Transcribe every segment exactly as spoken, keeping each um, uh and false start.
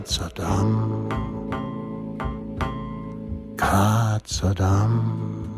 Katzadam, Katzadam.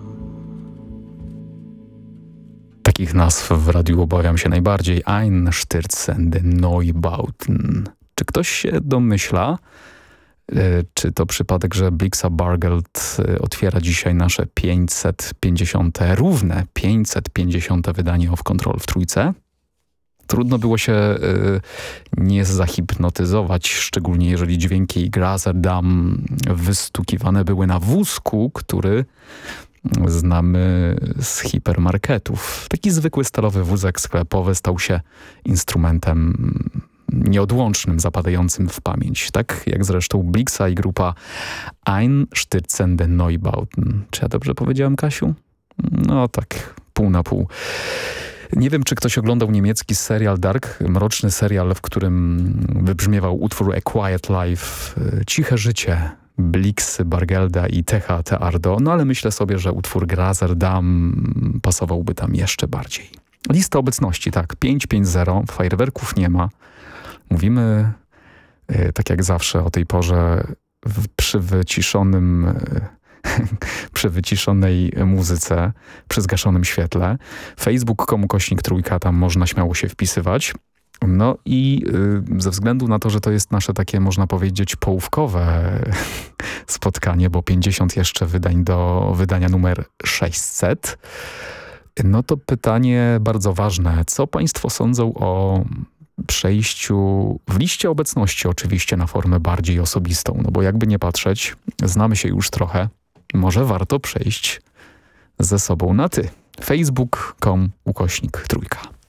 Takich nazw w radiu obawiam się najbardziej. Einstürzende Neubauten. Czy ktoś się domyśla, czy to przypadek, że Blixa Bargeld otwiera dzisiaj nasze pięćset pięćdziesiąte, równe pięćset pięćdziesiąte wydanie Off Control w trójce? Trudno było się y, nie zahipnotyzować, szczególnie jeżeli dźwięki Grazerdam wystukiwane były na wózku, który znamy z hipermarketów. Taki zwykły stalowy wózek sklepowy stał się instrumentem nieodłącznym, zapadającym w pamięć. Tak jak zresztą Blixa i grupa Einstürzende Neubauten. Czy ja dobrze powiedziałem, Kasiu? No tak, pół na pół. Nie wiem, czy ktoś oglądał niemiecki serial Dark, mroczny serial, w którym wybrzmiewał utwór A Quiet Life, Ciche życie, Blixy Bargelda i Techa Teardo, no ale myślę sobie, że utwór Grazerdam pasowałby tam jeszcze bardziej. Lista obecności, tak, pięć pięć zero, fajerwerków nie ma. Mówimy, yy, tak jak zawsze o tej porze, w, przy wyciszonym... Yy, przy wyciszonej muzyce, przy zgaszonym świetle. facebook kropka com kośnik trójka, tam można śmiało się wpisywać. No i y, ze względu na to, że to jest nasze takie, można powiedzieć, połówkowe spotkanie, bo pięćdziesiąt jeszcze wydań do wydania numer sześćset, no to pytanie bardzo ważne. Co państwo sądzą o przejściu w liście obecności oczywiście na formę bardziej osobistą? No bo jakby nie patrzeć, znamy się już trochę. Może warto przejść ze sobą na ty. facebook kropka com ukośnik trójka.